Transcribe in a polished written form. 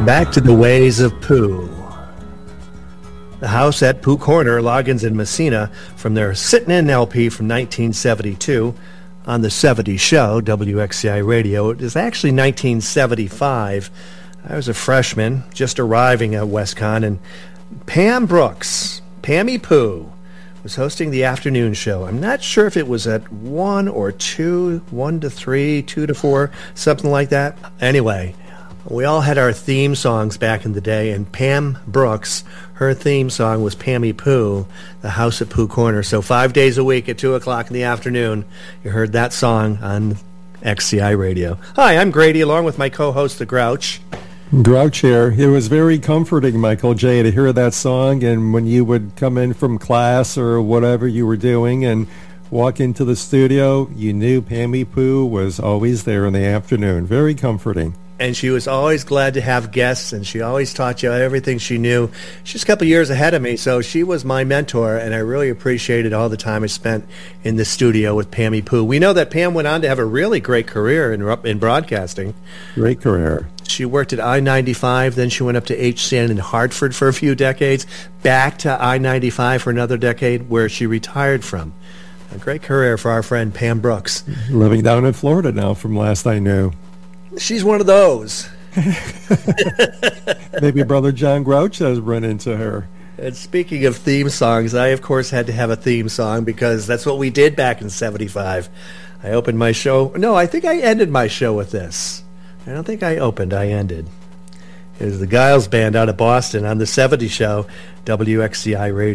Back to the ways of Pooh. The House at Pooh Corner, Loggins and Messina, from their Sittin' In LP from 1972 on the 70s show, WXCI Radio. It is actually 1975. I was a freshman, just arriving at WestConn, and Pam Brooks, Pammy Pooh, was hosting the afternoon show. I'm not sure if it was at 1 or 2, 1 to 3, 2 to 4, something like that. Anyway, we all had our theme songs back in the day, and Pam Brooks, her theme song was Pammy Pooh, the House at Pooh Corner. So 5 days a week at 2 o'clock in the afternoon, you heard that song on XCI Radio. Hi, I'm Grady, along with my co-host, The Grouch. Grouch here. It was very comforting, Michael J., to hear that song, and when you would come in from class or whatever you were doing and walk into the studio, you knew Pammy Pooh was always there in the afternoon. Very comforting. And she was always glad to have guests, and she always taught you everything she knew. She's a couple years ahead of me, so she was my mentor, and I really appreciated all the time I spent in the studio with Pammy Pooh. We know that Pam went on to have a really great career in broadcasting. Great career. She worked at I-95, then she went up to HCN in Hartford for a few decades, back to I-95 for another decade, where she retired from. A great career for our friend Pam Brooks. Living down in Florida now, from last I knew. She's one of those. Maybe Brother John Grouch has run into her. And speaking of theme songs, I, of course, had to have a theme song because that's what we did back in 75. I opened my show. No, I think I ended my show with this. I don't think I opened. I ended. It was the Giles Band out of Boston on the 70 show, WXCI Radio.